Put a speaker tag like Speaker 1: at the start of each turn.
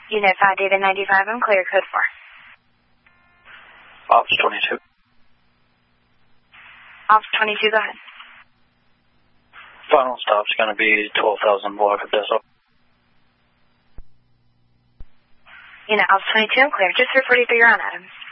Speaker 1: Unit 5, David 95, I'm clear, code 4.
Speaker 2: Officer 22.
Speaker 1: Officer 22, go ahead.
Speaker 2: Final stop's going to be 12,000 block of Deso.
Speaker 1: Unit Officer 22, I'm clear. Just 343, you're on, Adam.